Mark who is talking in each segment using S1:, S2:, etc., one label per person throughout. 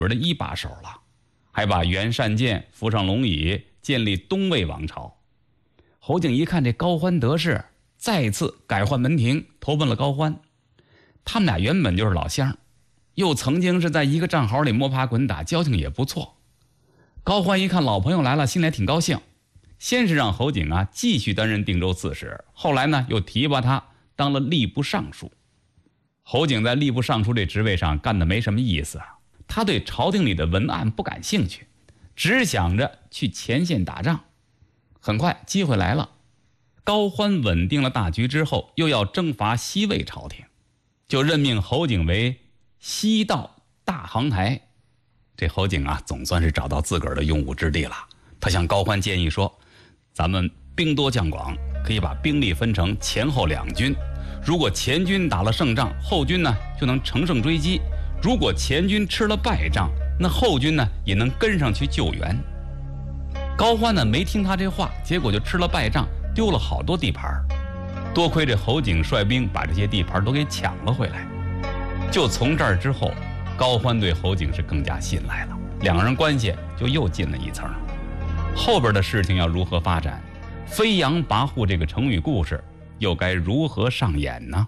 S1: 的一把手了，还把袁善建扶上龙椅，建立东魏王朝。侯景一看这高欢得势，再次改换门庭，投奔了高欢。他们俩原本就是老乡，又曾经是在一个战壕里摸爬滚打，交情也不错。高欢一看老朋友来了，心里还挺高兴，先是让侯景继续担任定州刺史，后来呢又提拔他当了吏部尚书。侯景在吏部尚书这职位上干得没什么意思，他对朝廷里的文案不感兴趣，只想着去前线打仗。很快机会来了，高欢稳定了大局之后，又要征伐西魏朝廷，就任命侯景为西道大行台。这侯景总算是找到自个儿的用武之地了。他向高欢建议说，咱们兵多将广，可以把兵力分成前后两军，如果前军打了胜仗，后军呢就能乘胜追击，如果前军吃了败仗，那后军呢也能跟上去救援。高欢呢没听他这话，结果就吃了败仗，丢了好多地盘。多亏这侯景率兵把这些地盘都给抢了回来。就从这儿之后，高欢对侯景是更加信赖了，两个人关系就又近了一层。后边的事情要如何发展，飞扬跋扈这个成语故事又该如何上演呢？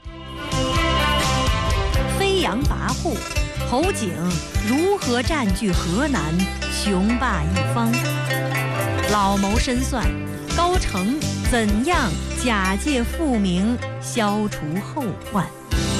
S2: 飞扬跋扈，侯景如何占据河南，雄霸一方？老谋深算，高澄怎样假借父名消除后患？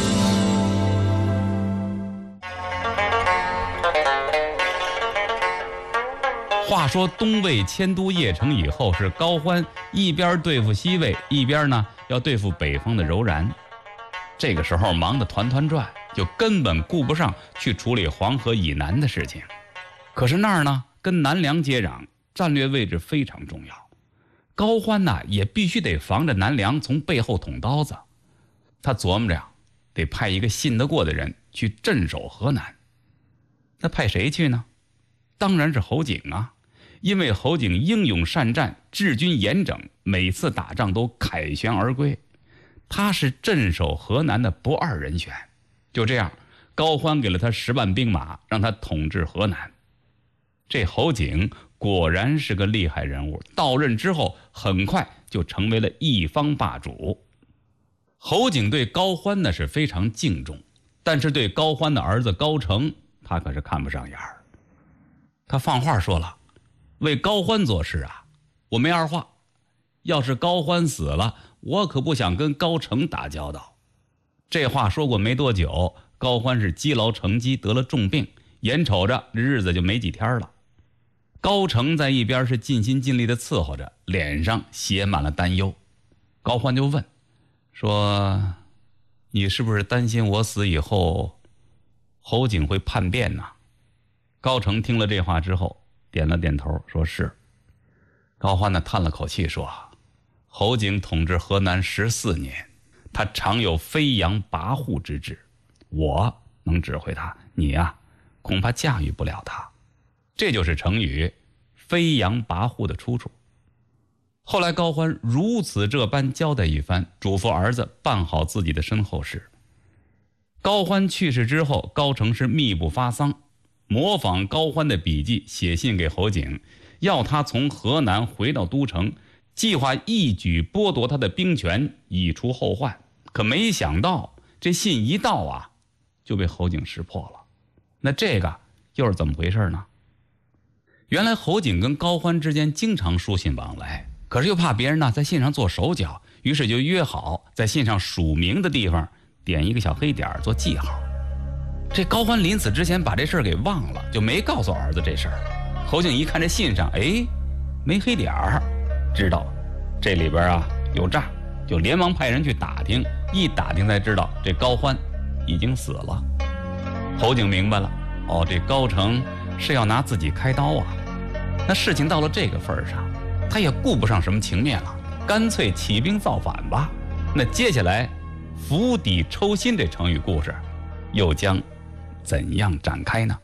S1: 话说东魏迁都邺城以后，是高欢一边对付西魏，一边呢要对付北方的柔然。这个时候忙得团团转，就根本顾不上去处理黄河以南的事情。可是那儿呢跟南梁接壤，战略位置非常重要。高欢也必须得防着南梁从背后捅刀子。他琢磨着得派一个信得过的人去镇守河南。那派谁去呢？当然是侯景因为侯景英勇善战，治军严整，每次打仗都凯旋而归，他是镇守河南的不二人选。就这样，高欢给了他10万兵马，让他统治河南。这侯景果然是个厉害人物，到任之后很快就成为了一方霸主。侯景对高欢呢是非常敬重，但是对高欢的儿子高澄，他可是看不上眼儿。他放话说了，为高欢做事我没二话，要是高欢死了，我可不想跟高澄打交道。这话说过没多久，高欢是积劳成疾，得了重病，眼瞅着这日子就没几天了。高澄在一边是尽心尽力的伺候着，脸上写满了担忧。高欢就问说，你是不是担心我死以后侯景会叛变呢？高澄听了这话之后点了点头，说是。高欢呢叹了口气说，侯景统治河南14年，他常有飞扬跋扈之志，我能指挥他，你恐怕驾驭不了他。这就是成语飞扬跋扈的出处。后来高欢如此这般交代一番，嘱咐儿子办好自己的身后事。高欢去世之后，高澄是密不发丧，模仿高欢的笔记写信给侯景，要他从河南回到都城，计划一举剥夺他的兵权，以除后患。可没想到这信一到就被侯景识破了。那这个又是怎么回事呢？原来侯景跟高欢之间经常书信往来，可是又怕别人在信上做手脚，于是就约好在信上署名的地方点一个小黑点做记号。这高欢临死之前把这事儿给忘了，就没告诉儿子这事儿。侯景一看这信上没黑点儿，知道这里边有诈，就连忙派人去打听，一打听才知道这高欢已经死了。侯景明白了，这高澄是要拿自己开刀那事情到了这个份上，他也顾不上什么情面了，干脆起兵造反吧。那接下来釜底抽薪这成语故事又将怎样展开呢？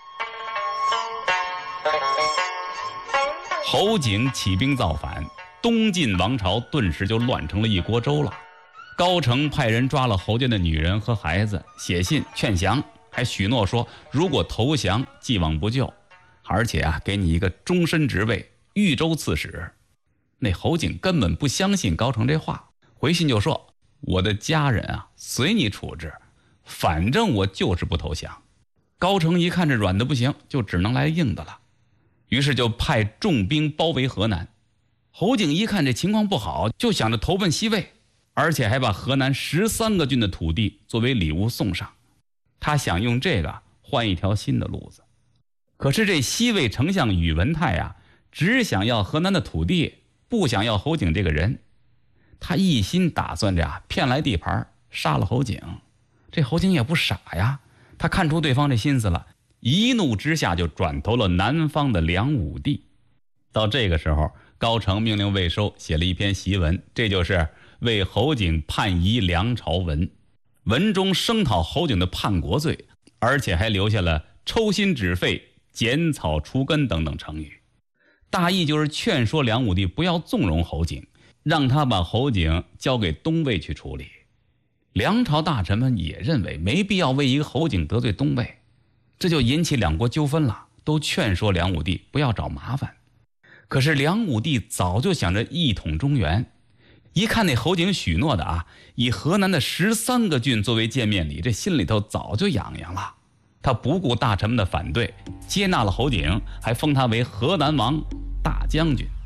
S1: 侯景起兵造反，东晋王朝顿时就乱成了一锅粥了。高澄派人抓了侯家的女人和孩子，写信劝降， 还许诺说如果投降既往不咎，而且给你一个终身职位，豫州刺史。那侯景根本不相信高成这话，回信就说我的家人随你处置，反正我就是不投降。高成一看这软的不行，就只能来硬的了，于是就派重兵包围河南。侯景一看这情况不好，就想着投奔西魏，而且还把河南13个郡的土地作为礼物送上。他想用这个换一条新的路子。可是这西魏丞相宇文泰只想要河南的土地，不想要侯景这个人。他一心打算着骗来地盘，杀了侯景。这侯景也不傻呀，他看出对方这心思了，一怒之下就转投了南方的梁武帝。到这个时候，高成命令魏收写了一篇檄文，这就是为侯景叛移梁朝文。文中声讨侯景的叛国罪，而且还留下了抽薪止沸、剪草除根等等成语。大意就是劝说梁武帝不要纵容侯景，让他把侯景交给东魏去处理。梁朝大臣们也认为没必要为一个侯景得罪东魏，这就引起两国纠纷了，都劝说梁武帝不要找麻烦。可是梁武帝早就想着一统中原，一看那侯景许诺的以河南的13个郡作为见面礼，这心里头早就痒痒了。他不顾大臣们的反对，接纳了侯景，还封他为河南王、大将军。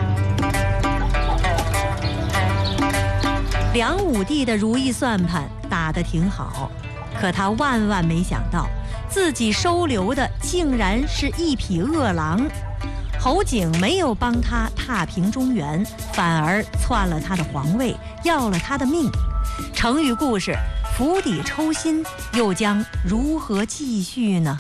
S2: 梁武帝的如意算盘打得挺好，可他万万没想到，自己收留的竟然是一匹恶狼。侯景没有帮他踏平中原，反而篡了他的皇位，要了他的命。成语故事釜底抽薪又将如何继续呢？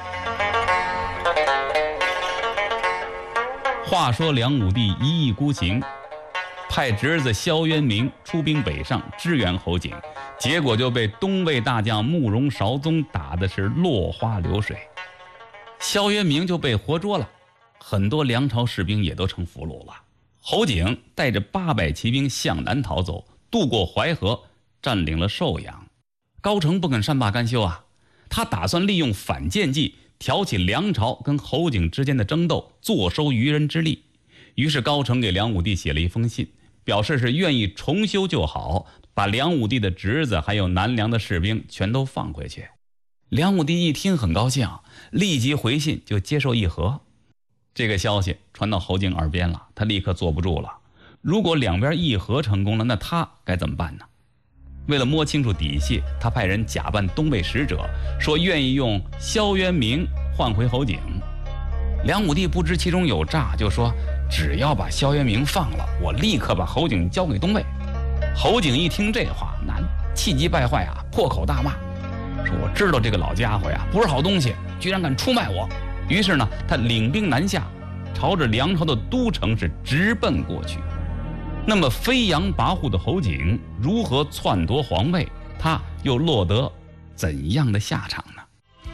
S1: 话说梁武帝一意孤行，派侄子萧渊明出兵北上支援侯景，结果就被东魏大将慕容绍宗打的是落花流水。萧渊明就被活捉了，很多梁朝士兵也都成俘虏了。侯景带着800骑兵向南逃走，渡过淮河，占领了寿阳。高成不肯善罢甘休他打算利用反间计挑起梁朝跟侯景之间的争斗，坐收渔人之利。于是高成给梁武帝写了一封信，表示是愿意重修旧好，把梁武帝的侄子还有南梁的士兵全都放回去。梁武帝一听很高兴，立即回信就接受议和。这个消息传到侯景耳边了，他立刻坐不住了。如果两边议和成功了，那他该怎么办呢？为了摸清楚底细，他派人假扮东魏使者，说愿意用萧渊明换回侯景。梁武帝不知其中有诈，就说只要把萧渊明放了，我立刻把侯景交给东魏。侯景一听这话，那气急败坏破口大骂，说我知道这个老家伙不是好东西，居然敢出卖我。于是呢，他领兵南下，朝着梁朝的都城是直奔过去。那么飞扬跋扈的侯景如何篡夺皇位，他又落得怎样的下场呢？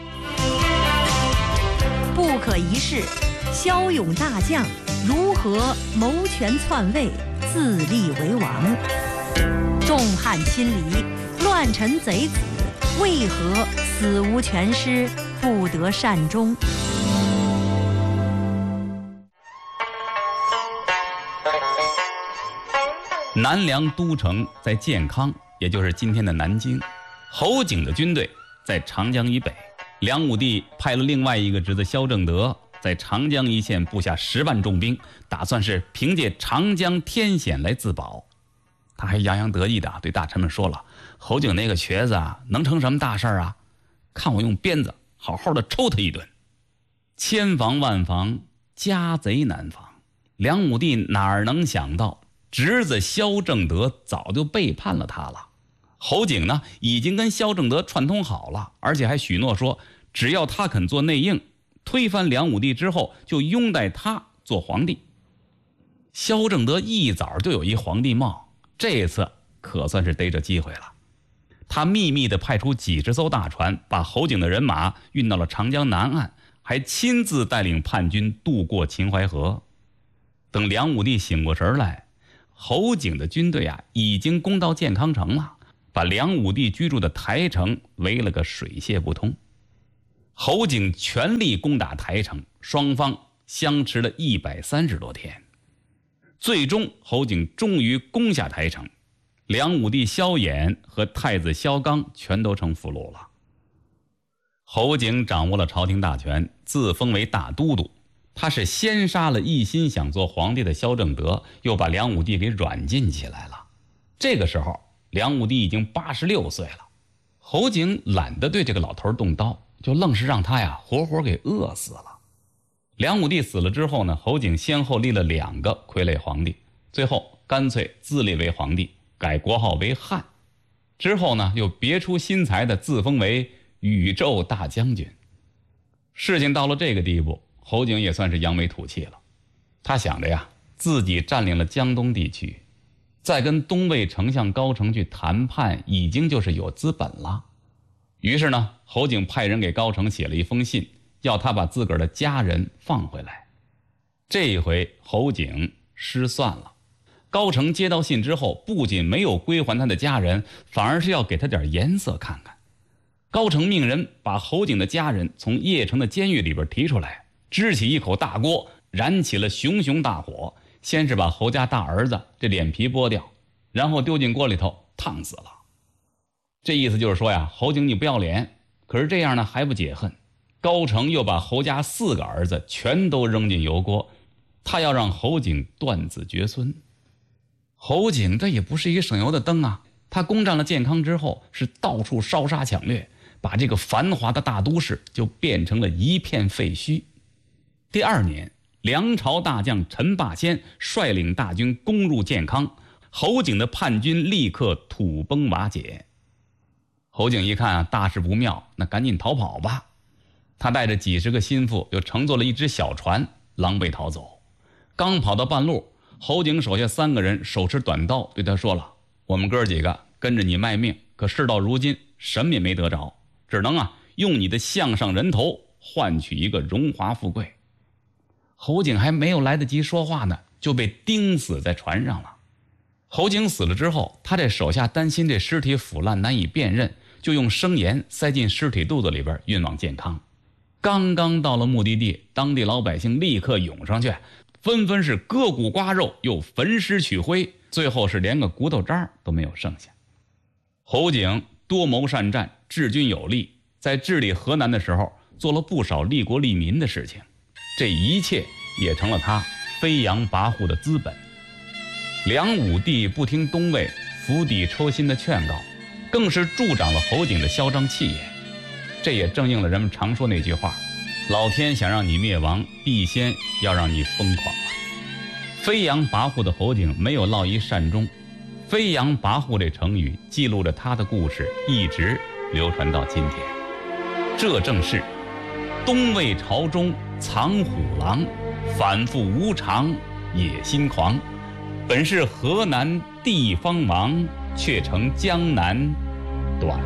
S2: 不可一世，骁勇大将如何谋权篡位，自立为王？众叛亲离，乱臣贼子，为何死无全尸，不得善终？
S1: 南梁都城在建康，也就是今天的南京。侯景的军队在长江以北，梁武帝派了另外一个侄子萧正德在长江一线布下10万重兵，打算是凭借长江天险来自保。他还洋洋得意的对大臣们说了，侯景那个瘸子能成什么大事看我用鞭子好好的抽他一顿。千防万防，家贼难防。梁武帝哪能想到侄子萧正德早就背叛了他了。侯景呢，已经跟萧正德串通好了，而且还许诺说，只要他肯做内应，推翻梁武帝之后，就拥戴他做皇帝。萧正德一早就有一皇帝梦，这次可算是逮着机会了。他秘密地派出几十艘大船，把侯景的人马运到了长江南岸，还亲自带领叛军渡过秦淮河。等梁武帝醒过神来，侯景的军队已经攻到建康城了， 把梁武帝居住的台城围了个水泄不通。侯景全力攻打台城，双方相持了130多天。最终侯景终于攻下台城，梁武帝萧衍和太子萧纲全都成俘虏了。侯景掌握了朝廷大权，自封为大都督。他是先杀了一心想做皇帝的萧正德，又把梁武帝给软禁起来了。这个时候梁武帝已经86岁了，侯景懒得对这个老头动刀，就愣是让他活活给饿死了。梁武帝死了之后呢，侯景先后立了2个傀儡皇帝，最后干脆自立为皇帝，改国号为汉。之后呢，又别出心裁的自封为宇宙大将军。事情到了这个地步，侯景也算是扬眉吐气了。他想着自己占领了江东地区，再跟东魏丞相高澄去谈判，已经就是有资本了。于是呢，侯景派人给高澄写了一封信，要他把自个儿的家人放回来。这一回侯景失算了。高澄接到信之后，不仅没有归还他的家人，反而是要给他点颜色看看。高澄命人把侯景的家人从邺城的监狱里边提出来，支起一口大锅，燃起了熊熊大火，先是把侯家大儿子这脸皮剥掉，然后丢进锅里头烫死了。这意思就是说侯景你不要脸。可是这样呢还不解恨，高澄又把侯家4个儿子全都扔进油锅，他要让侯景断子绝孙。侯景这也不是一个省油的灯啊，他攻占了建康之后，是到处烧杀抢掠，把这个繁华的大都市就变成了一片废墟。第2年，梁朝大将陈霸先率领大军攻入建康，侯景的叛军立刻土崩瓦解。侯景一看大事不妙，那赶紧逃跑吧。他带着几10个心腹，又乘坐了一只小船，狼狈逃走。刚跑到半路，侯景手下3个人手持短刀对他说了：我们哥几个跟着你卖命，可事到如今什么也没得着，只能用你的项上人头换取一个荣华富贵。侯景还没有来得及说话呢，就被钉死在船上了。侯景死了之后，他这手下担心这尸体腐烂难以辨认，就用生盐塞进尸体肚子里边运往建康。刚刚到了目的地，当地老百姓立刻涌上去，纷纷是割骨刮肉，又焚尸取灰，最后是连个骨头渣都没有剩下。侯景多谋善战，治军有力，在治理河南的时候做了不少利国利民的事情，这一切也成了他飞扬跋扈的资本。梁武帝不听东魏釜底抽薪的劝告，更是助长了侯景的嚣张气焰。这也正应了人们常说那句话：老天想让你灭亡，必先要让你疯狂啊！飞扬跋扈的侯景没有落于善终，飞扬跋扈这成语记录着他的故事，一直流传到今天。这正是东魏朝中藏虎狼，反复无常野心狂。本是河南地方王，却成江南短